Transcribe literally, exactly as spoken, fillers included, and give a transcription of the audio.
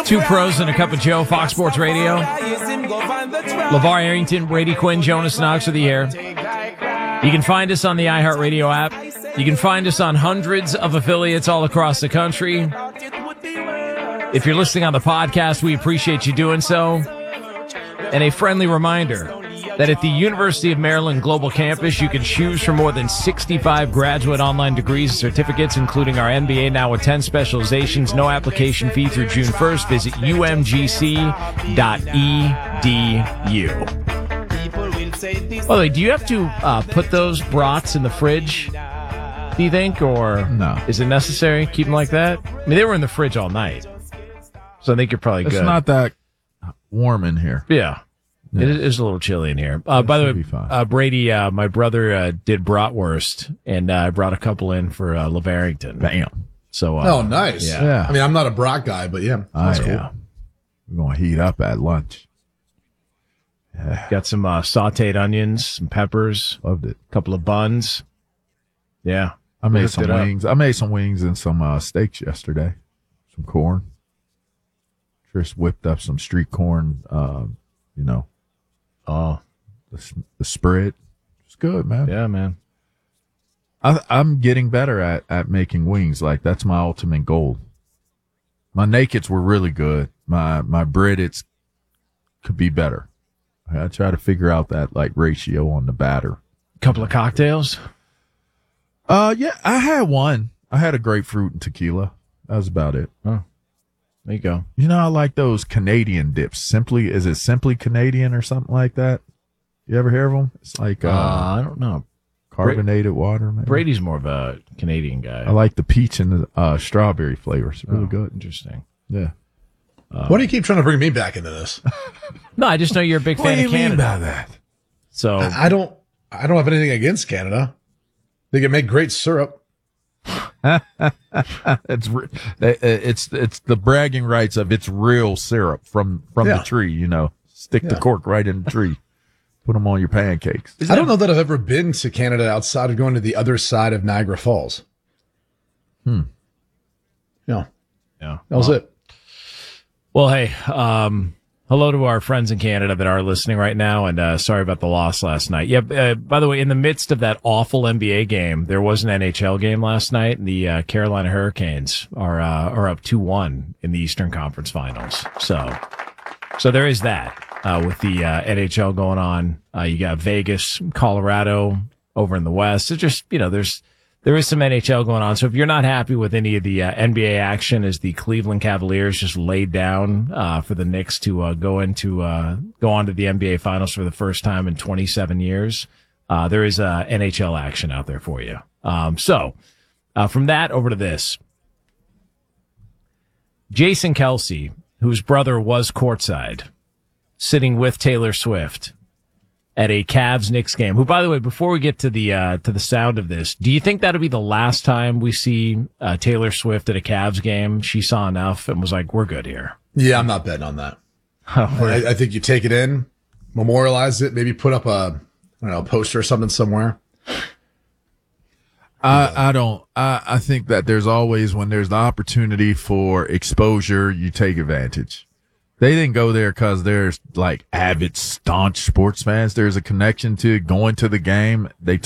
Two pros and a cup of Joe, Fox Sports Radio. LeVar Arrington, Brady Quinn, Jonas Knox are the air. You can find us on the iHeartRadio app. You can find us on hundreds of affiliates all across the country. If you're listening on the podcast, we appreciate you doing so. And a friendly reminder that at the University of Maryland Global Campus, you can choose from more than sixty-five graduate online degrees and certificates, including our M B A now with ten specializations. No application fee through June first. Visit U M G C dot E D U. By the way, do you have to uh, put those brats in the fridge, do you think? Or no. Is it necessary? Keep them like that? I mean, they were in the fridge all night. So I think you're probably it's good. It's not that warm in here. Yeah. Yeah. It is a little chilly in here. Uh, by the way, uh, Brady, uh, my brother uh, did bratwurst, and uh, I brought a couple in for uh, LeVarrington. Bam. So, uh, oh, nice. Yeah. yeah. I mean, I'm not a brat guy, but yeah, that's oh, cool. Yeah. We're going to heat up at lunch. Yeah. Got some uh, sauteed onions, some peppers. Loved it. A couple of buns. Yeah. I made some wings. Up. I made some wings and some uh, steaks yesterday. Some corn. Tris whipped up some street corn, um, you know. Oh, the, the spread. It's good, man. Yeah, man. I, I'm getting better at, at making wings. Like, that's my ultimate goal. My nakeds were really good. My my breadeds could be better. I try to figure out that, like, ratio on the batter. Couple of cocktails? Uh, yeah, I had one. I had a grapefruit and tequila. That was about it. Oh. There you go. You know, I like those Canadian dips. Simply, is it Simply Canadian or something like that? You ever hear of them? It's like uh, uh, I don't know, carbonated Bra- water. Maybe. Brady's more of a Canadian guy. I like the peach and the uh, strawberry flavors. Really oh, good. Interesting. Yeah. Uh, Why do you keep trying to bring me back into this? No, I just know you're a big what fan do you of Canada. Mean by that? So I, I don't. I don't have anything against Canada. They can make great syrup. it's it's it's the bragging rights of it's real syrup from from yeah. the tree. You know, stick yeah. the cork right in the tree, put them on your pancakes. I don't know that I've ever been to Canada outside of going to the other side of Niagara Falls. Hmm. Yeah. Yeah. That was well, it. Well, hey, um, hello to our friends in Canada that are listening right now, and uh, sorry about the loss last night. Yeah, uh, by the way, in the midst of that awful N B A game, there was an N H L game last night, and the uh, Carolina Hurricanes are uh, are up two one in the Eastern Conference Finals. So, so there is that uh, with the uh, N H L going on. Uh, you got Vegas, Colorado over in the West. So just, you know, there's there is some N H L going on. So if you're not happy with any of the uh, N B A action as the Cleveland Cavaliers just laid down uh, for the Knicks to uh, go into uh, go on to the N B A Finals for the first time in twenty-seven years, uh, there is uh, N H L action out there for you. Um, so uh, from that over to this. Jason Kelce, whose brother was courtside, sitting with Taylor Swift at a Cavs-Knicks game, who, by the way, before we get to the uh, to the sound of this, do you think that'll be the last time we see uh, Taylor Swift at a Cavs game? She saw enough and was like, we're good here. Yeah, I'm not betting on that. I, I think you take it in, memorialize it, maybe put up a, I don't know, a poster or something somewhere. I, I don't, I, I think that there's always, when there's the opportunity for exposure, you take advantage. They didn't go there because they're like avid, staunch sports fans. There's a connection to going to the game. They